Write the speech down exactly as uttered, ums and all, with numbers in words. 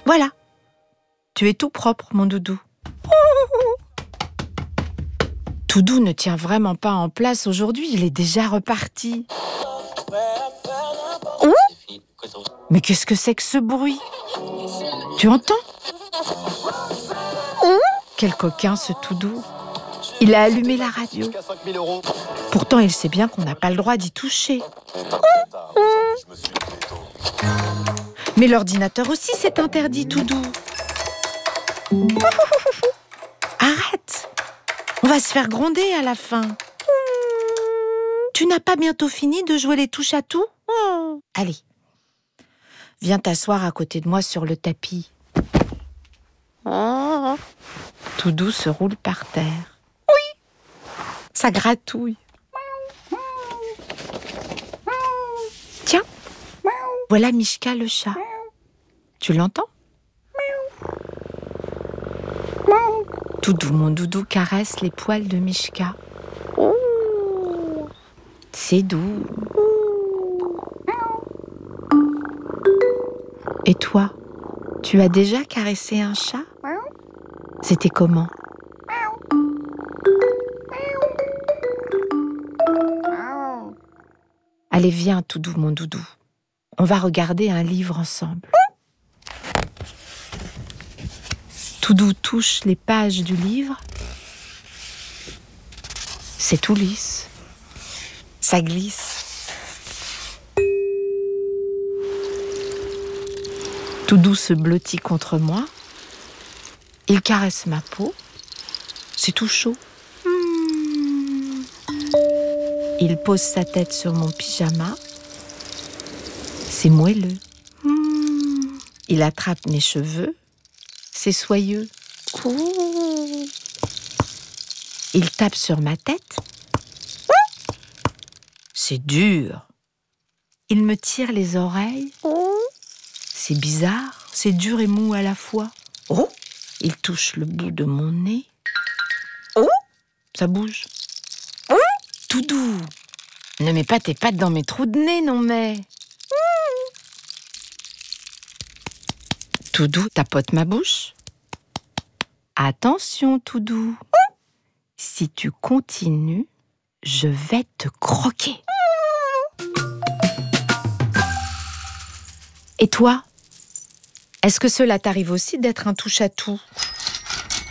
Voilà. Tu es tout propre, mon doudou. Toudou ne tient vraiment pas en place aujourd'hui, il est déjà reparti. Oh, mais qu'est-ce que c'est que ce bruit? Tu entends? Oh, quel coquin ce Toudou. Il a allumé la radio. Pourtant, il sait bien qu'on n'a pas le droit d'y toucher. Mais l'ordinateur aussi, c'est interdit, Toudou. Arrête! On va se faire gronder à la fin. Tu n'as pas bientôt fini de jouer les touches à tout? Allez, viens t'asseoir à côté de moi sur le tapis. Toudou se roule par terre. Oui, ça gratouille. Tiens, voilà Mishka le chat. Tu l'entends? Toudou, mon doudou, caresse les poils de Mishka. C'est doux. Et toi, tu as déjà caressé un chat? C'était comment? Allez, viens, Toudou, mon doudou. On va regarder un livre ensemble. Toudou touche les pages du livre. C'est tout lisse. Ça glisse. Toudou se blottit contre moi. Il caresse ma peau. C'est tout chaud. Il pose sa tête sur mon pyjama. C'est moelleux. Il attrape mes cheveux. C'est soyeux. Il tape sur ma tête. C'est dur. Il me tire les oreilles. C'est bizarre, c'est dur et mou à la fois. Oh, il touche le bout de mon nez. Oh, ça bouge. Oh, Toudou, ne mets pas tes pattes dans mes trous de nez, non mais. Toudou tapote ma bouche. Attention, Toudou. Si tu continues, je vais te croquer. Et toi, est-ce que cela t'arrive aussi d'être un touche-à-tout ?